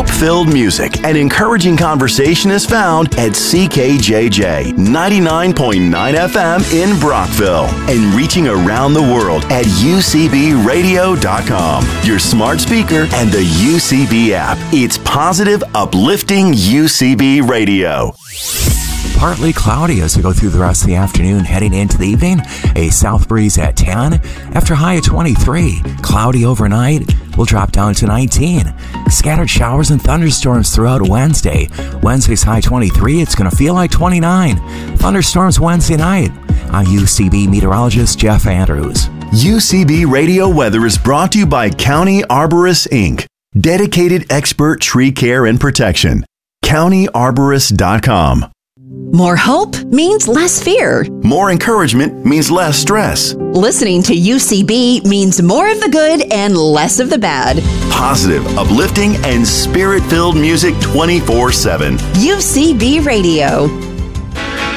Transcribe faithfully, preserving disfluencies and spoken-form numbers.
spirit-filled music and encouraging conversation is found at C K J J ninety-nine point nine F M in Brockville and reaching around the world at U C B radio dot com, your smart speaker, and the U C B app. It's positive, uplifting U C B radio. Partly cloudy as we go through the rest of the afternoon, heading into the evening. A south breeze at ten. After high at twenty-three. Cloudy overnight. We'll drop down to nineteen. Scattered showers and thunderstorms throughout Wednesday. Wednesday's high twenty-three. It's going to feel like twenty-nine. Thunderstorms Wednesday night. I'm U C B meteorologist Jeff Andrews. U C B Radio Weather is brought to you by County Arborists, Incorporated. Dedicated expert tree care and protection. county arborist dot com. More hope means less fear. More encouragement means less stress. Listening to U C B means more of the good and less of the bad. Positive, uplifting, and spirit-filled music twenty-four seven. U C B Radio.